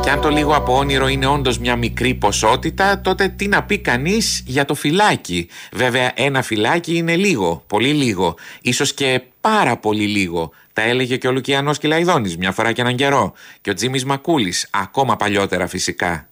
Και αν το λίγο από όνειρο είναι όντως μια μικρή ποσότητα, τότε τι να πει κανείς για το φυλάκι. Βέβαια, ένα φυλάκι είναι λίγο, πολύ λίγο, ίσως και πάρα πολύ λίγο. Τα έλεγε και ο Λουκιανός Κυλαϊδόνης μια φορά και έναν καιρό. Και ο Τζίμις Μακούλης, ακόμα παλιότερα φυσικά.